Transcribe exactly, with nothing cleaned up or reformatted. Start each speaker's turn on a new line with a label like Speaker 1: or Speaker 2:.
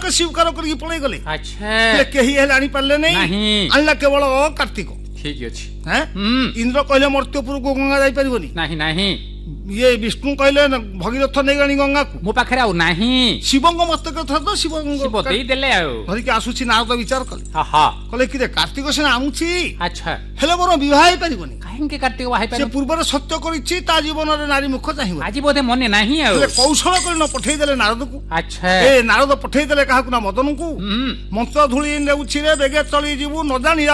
Speaker 1: ଲୋକେ ସ୍ୱୀକାର କରିକି ପଳେଇ ଗଲେ।
Speaker 2: ଆଚ୍ଛା
Speaker 1: ହେଲେ କେହି ହେଲେ ଆଣିପାରିଲେ ନାହିଁ।
Speaker 2: ନାହିଁ।
Speaker 1: ଆଣିଲା କେବଳ କାର୍ତ୍ତିକ।
Speaker 2: ଠିକ ଅଛି।
Speaker 1: ହେଁ ଇନ୍ଦ୍ର କହିଲେ ମର୍ତ୍ତ୍ୟପୁରକୁ ଗଙ୍ଗା ଯାଇପାରିବନି।
Speaker 2: ନାହିଁ ନାହିଁ।
Speaker 1: ଇଏ ବିଷ୍ଣୁ କହିଲେ ଭଗୀରଥ ନେଇଗଣି ଗଙ୍ଗାକୁ।
Speaker 2: ମୋ ପାଖରେ ଆଉ ନାହିଁ।
Speaker 1: ଶିବଙ୍କ ମସ୍ତକ ଥର ତ ଶିବ
Speaker 2: ଶିବ ଦେଇଦେଲେ ଆଉ
Speaker 1: ଧରିକି ଆସୁଛି ନାରଦ ବିଚାର କଲେ।
Speaker 2: ଆହା
Speaker 1: କହିଲେ କିରେ କାର୍ତ୍ତିକ ସିନା ଆଣୁଛି
Speaker 2: ଆଚ୍ଛା
Speaker 1: ହେଲେ ମୋର ବିବାହ ହେଇପାରିବନି।
Speaker 2: କାହିଁକି କାର୍ତ୍ତିକ ବାହାଇ
Speaker 1: ସେ
Speaker 2: ପାରିବ?
Speaker 1: ପୂର୍ବରେ ସତ୍ୟ କରିଛି ତା ଜୀବନରେ ନାରୀ ମୁଖ ଚାହିଁବ।
Speaker 2: ଆଜି ବୋଧେ ମନେ ନାହିଁ ଆଉ।
Speaker 1: ହେଲେ କୌଶଳ କରି ନ ପଠେଇଦେଲେ ନାରଦକୁ।
Speaker 2: ଆଚ୍ଛା
Speaker 1: ଏ ନାରଦ ପଠେଇଦେଲେ କାହାକୁ ନା ମଦନକୁ।
Speaker 2: ହୁଁ
Speaker 1: ମନ୍ତ୍ର ଧୂଳି ନେଉଛି ରେ ବେଗେ ଚଳି ଯିବୁ ନ ଜାଣି